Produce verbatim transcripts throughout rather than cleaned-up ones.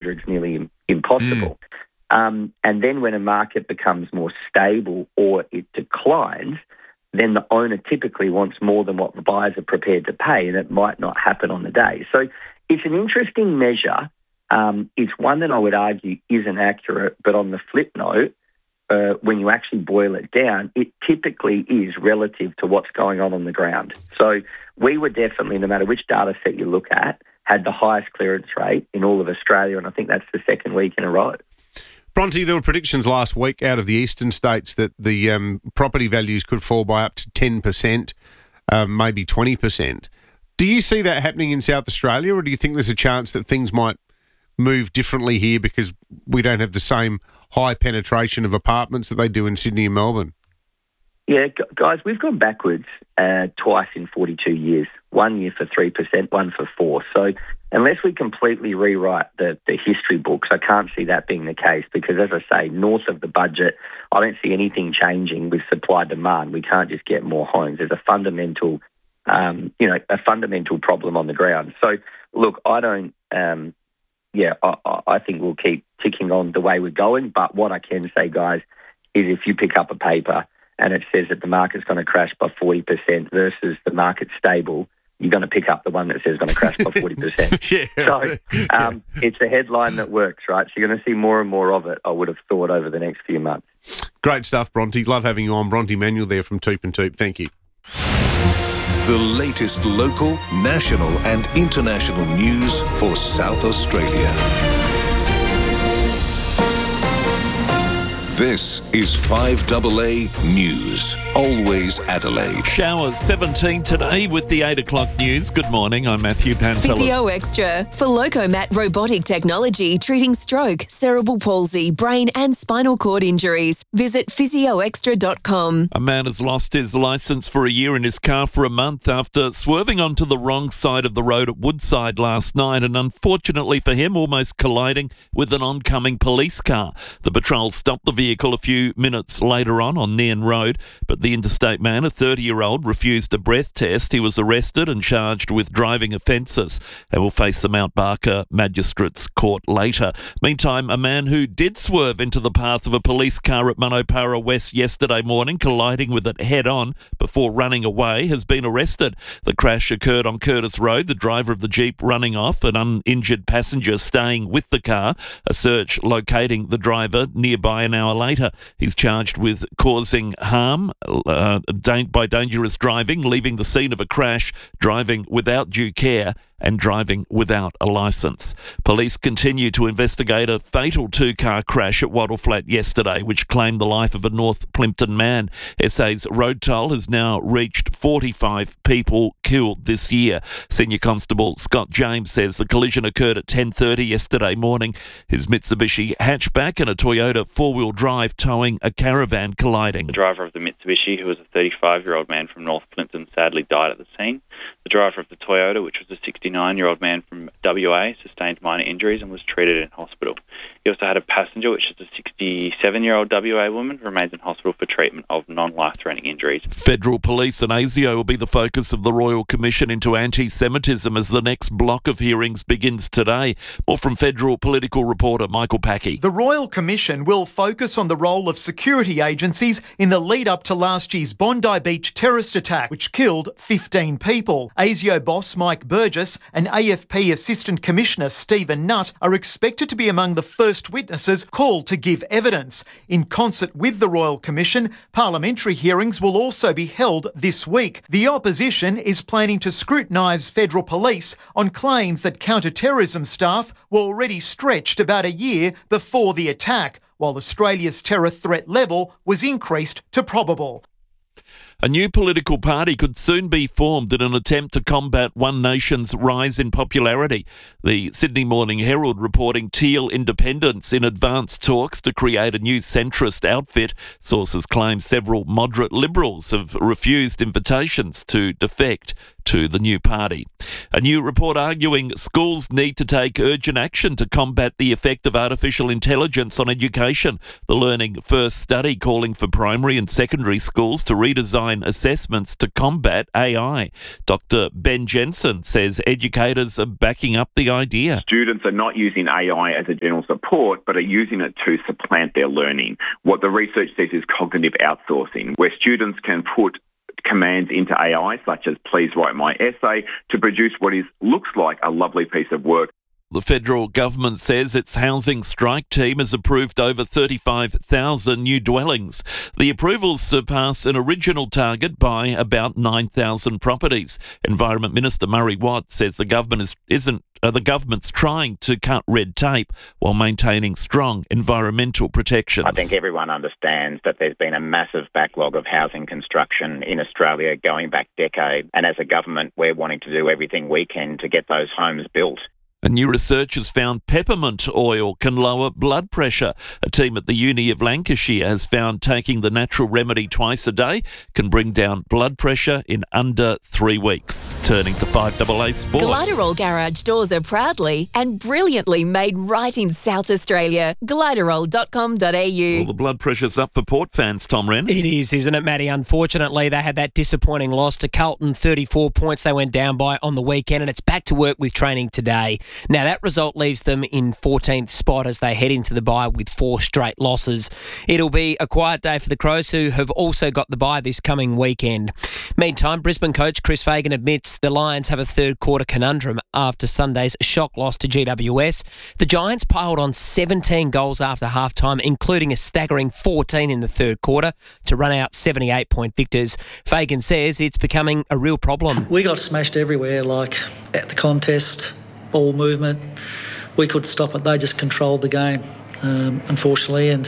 hundred is nearly im- impossible. Mm. Um, and then when a market becomes more stable or it declines, then the owner typically wants more than what the buyers are prepared to pay, and it might not happen on the day. So it's an interesting measure. Um, it's one that I would argue isn't accurate, but on the flip note, uh, when you actually boil it down, it typically is relative to what's going on on the ground. So we were definitely, no matter which data set you look at, had the highest clearance rate in all of Australia, and I think that's the second week in a row. Bronte, there were predictions last week out of the eastern states that the um, property values could fall by up to ten percent, um, maybe twenty percent. Do you see that happening in South Australia, or do you think there's a chance that things might move differently here because we don't have the same high penetration of apartments that they do in Sydney and Melbourne? Yeah, guys, we've gone backwards uh, twice in forty-two years. One year for three percent, one for four. So unless we completely rewrite the, the history books, I can't see that being the case because, as I say, north of the budget, I don't see anything changing with supply-demand. We can't just get more homes. There's a fundamental, um, you know, a fundamental problem on the ground. So, look, I don't, um, yeah, I, I think we'll keep ticking on the way we're going. But what I can say, guys, is if you pick up a paper and it says that the market's going to crash by forty percent versus the market's stable, you're going to pick up the one that says it's going to crash by forty percent. yeah. So um, it's a headline that works, right? So you're going to see more and more of it, I would have thought, over the next few months. Great stuff, Bronte. Love having you on. Bronte Manuel there from Toop and Toop. Thank you. The latest local, national and international news for South Australia. This is five A A News. Always Adelaide. Showers seventeen today with the eight o'clock news. Good morning, I'm Matthew Pantelis. Physio Extra for Locomat robotic technology treating stroke, cerebral palsy, brain and spinal cord injuries. Visit physio extra dot com. A man has lost his licence for a year in his car for a month after swerving onto the wrong side of the road at Woodside last night and unfortunately for him almost colliding with an oncoming police car. The patrol stopped the vehicle a few minutes later on on Nairn Road, but the interstate man, a thirty-year-old, refused a breath test. He was arrested and charged with driving offences and will face the Mount Barker Magistrates Court later. Meantime, a man who did swerve into the path of a police car at Manopara West yesterday morning, colliding with it head-on before running away, has been arrested. The crash occurred on Curtis Road, the driver of the Jeep running off, an uninjured passenger staying with the car. A search locating the driver nearby an hour later. He's charged with causing harm uh, by dangerous driving, leaving the scene of a crash, driving without due care and driving without a licence. Police continue to investigate a fatal two-car crash at Wattle Flat yesterday, which claimed the life of a North Plympton man. S A's road toll has now reached forty-five people killed this year. Senior Constable Scott James says the collision occurred at ten thirty yesterday morning. His Mitsubishi hatchback and a Toyota four-wheel drive towing a caravan colliding. The driver of the Mitsubishi, who was a thirty-five-year-old man from North Plympton, sadly died at the scene. The driver of the Toyota, which was a sixty-nine-year-old man from W A, sustained minor injuries and was treated in hospital. He also had a passenger, which is a sixty-seven-year-old W A woman, who remains in hospital for treatment of non-life-threatening injuries. Federal Police and ASIO will be the focus of the Royal Commission into Anti-Semitism as the next block of hearings begins today. More from Federal political reporter Michael Packey. The Royal Commission will focus on the role of security agencies in the lead-up to last year's Bondi Beach terrorist attack, which killed fifteen people. ASIO boss Mike Burgess and A F P Assistant Commissioner Stephen Nutt are expected to be among the first witnesses called to give evidence. In concert with the Royal Commission, parliamentary hearings will also be held this week. The opposition is planning to scrutinise federal police on claims that counter-terrorism staff were already stretched about a year before the attack, while Australia's terror threat level was increased to probable. A new political party could soon be formed in an attempt to combat One Nation's rise in popularity. The Sydney Morning Herald reporting Teal Independence in advanced talks to create a new centrist outfit. Sources claim several moderate Liberals have refused invitations to defect to the new party. A new report arguing schools need to take urgent action to combat the effect of artificial intelligence on education. The Learning First study calling for primary and secondary schools to redesign design assessments to combat A I. Doctor Ben Jensen says educators are backing up the idea. Students are not using A I as a general support, but are using it to supplant their learning. What the research says is cognitive outsourcing, where students can put commands into A I, such as please write my essay, to produce what is looks like a lovely piece of work. The federal government says its housing strike team has approved over thirty-five thousand new dwellings. The approvals surpass an original target by about nine thousand properties. Environment Minister Murray Watt says the government is, isn't uh, the government's trying to cut red tape while maintaining strong environmental protections. I think everyone understands that there's been a massive backlog of housing construction in Australia going back decades, and as a government we're wanting to do everything we can to get those homes built. A new research has found peppermint oil can lower blood pressure. A team at the Uni of Lancashire has found taking the natural remedy twice a day can bring down blood pressure in under three weeks. Turning to five A A Sport. Gliderol Garage doors are proudly and brilliantly made right in South Australia. gliderol dot com dot a u. Well, the blood pressure's up for Port fans, Tom Wren. It is, isn't it, Matty? Unfortunately, they had that disappointing loss to Carlton, thirty-four points they went down by on the weekend, and it's back to work with training today. Now, that result leaves them in fourteenth spot as they head into the bye with four straight losses. It'll be a quiet day for the Crows, who have also got the bye this coming weekend. Meantime, Brisbane coach Chris Fagan admits the Lions have a third quarter conundrum after Sunday's shock loss to G W S. The Giants piled on seventeen goals after halftime, including a staggering fourteen in the third quarter, to run out seventy-eight point victors. Fagan says it's becoming a real problem. We got smashed everywhere, like at the contest, ball movement. We could stop it. They just controlled the game, um, unfortunately. And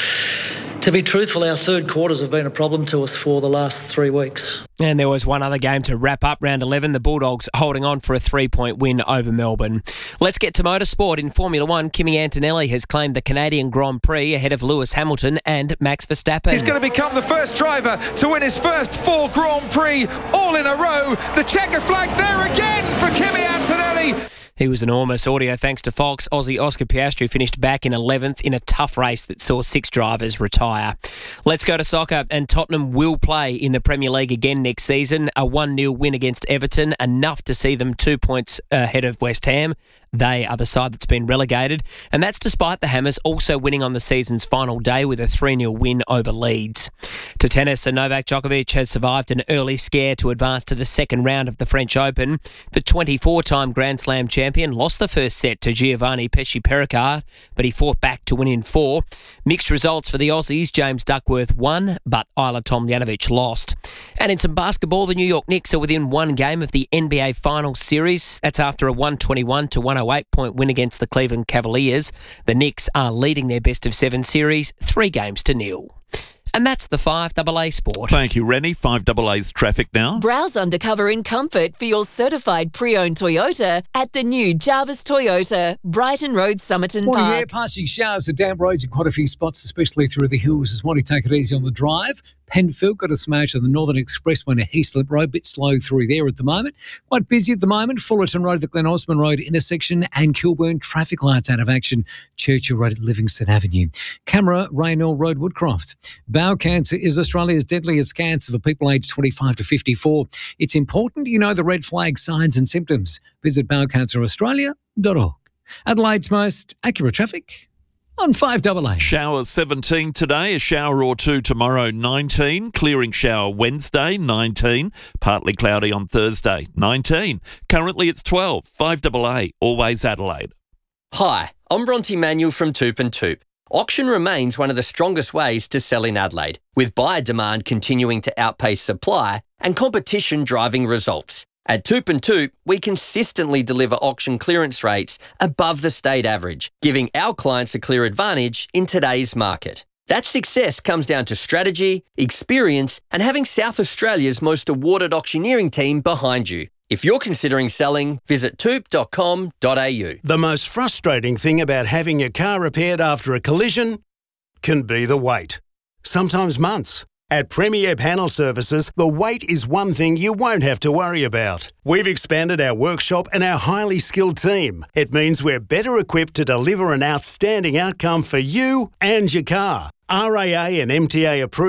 to be truthful, our third quarters have been a problem to us for the last three weeks. And there was one other game to wrap up round eleven. The Bulldogs holding on for a three-point win over Melbourne. Let's get to motorsport. In Formula One, Kimi Antonelli has claimed the Canadian Grand Prix ahead of Lewis Hamilton and Max Verstappen. He's going to become the first driver to win his first four Grand Prix all in a row. The checkered flag's there again for Kimi Antonelli. He was enormous. Audio thanks to Fox. Aussie Oscar Piastri finished back in eleventh in a tough race that saw six drivers retire. Let's go to soccer, and Tottenham will play in the Premier League again next season. A one nil win against Everton, enough to see them two points ahead of West Ham. They are the side that's been relegated, and that's despite the Hammers also winning on the season's final day with a three nil win over Leeds. To tennis, and Novak Djokovic has survived an early scare to advance to the second round of the French Open. The twenty-four-time Grand Slam champion lost the first set to Giovanni Pesci-Pericard, but he fought back to win in four. Mixed results for the Aussies. James Duckworth won, but Isla Tomljanovic lost. And in some basketball, the New York Knicks are within one game of the N B A Finals series. That's after a one twenty-one to one oh eight point win against the Cleveland Cavaliers. The Knicks are leading their best of seven series, three games to nil. And that's the five A A Sport. Thank you, Rennie. five A A's traffic now. Browse undercover in comfort for your certified pre-owned Toyota at the new Jarvis Toyota, Brighton Road, Somerton Morning, Park. yeah, passing showers, the damp roads in quite a few spots, especially through the hills. As Monty, take it easy on the drive. Penfield got a smash on the Northern Expressway and a Heaslip Road, bit slow through there at the moment. Quite busy at the moment. Fullerton Road, the Glen Osmond Road intersection, and Kilburn traffic lights out of action. Churchill Road at Livingston Avenue. Camera, Raynell Road, Woodcroft. Bowel cancer is Australia's deadliest cancer for people aged twenty-five to fifty-four. It's important you know the red flag signs and symptoms. Visit bowel cancer australia dot org. Adelaide's most accurate traffic on five A A. Shower seventeen today, a shower or two tomorrow, nineteen. Clearing shower Wednesday, nineteen. Partly cloudy on Thursday, nineteen. Currently it's twelve. five A A, always Adelaide. Hi, I'm Bronte Manuel from Toop and Toop. Auction remains one of the strongest ways to sell in Adelaide, with buyer demand continuing to outpace supply and competition driving results. At Toop and Toop, we consistently deliver auction clearance rates above the state average, giving our clients a clear advantage in today's market. That success comes down to strategy, experience, and having South Australia's most awarded auctioneering team behind you. If you're considering selling, visit toop dot com dot a u. The most frustrating thing about having your car repaired after a collision can be the wait. Sometimes months. At Premier Panel Services, the wait is one thing you won't have to worry about. We've expanded our workshop and our highly skilled team. It means we're better equipped to deliver an outstanding outcome for you and your car. R A A and M T A approved,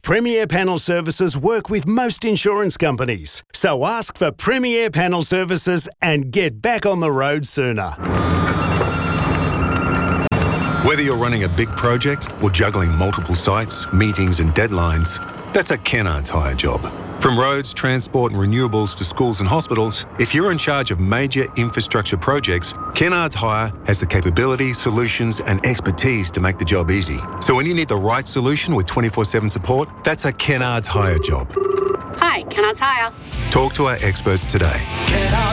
Premier Panel Services work with most insurance companies. So ask for Premier Panel Services and get back on the road sooner. Whether you're running a big project or juggling multiple sites, meetings and deadlines, that's a Kennards Hire job. From roads, transport and renewables to schools and hospitals, if you're in charge of major infrastructure projects, Kennards Hire has the capability, solutions and expertise to make the job easy. So when you need the right solution with twenty-four seven support, that's a Kennards Hire job. Hi, Kennards Hire. Talk to our experts today.